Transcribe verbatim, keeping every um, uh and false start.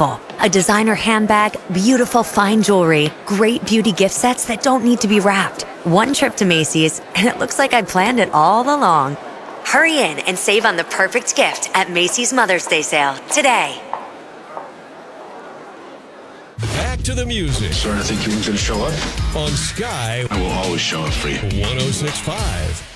beautiful. A designer handbag, beautiful fine jewelry, great beauty gift sets that don't need to be wrapped. One trip to Macy's, and it looks like I planned it all along. Hurry in and save on the perfect gift at Macy's Mother's Day sale today. Back to the music. Starting to think you weren't going to show up? On Sky. I will always show up for you. one oh six point five.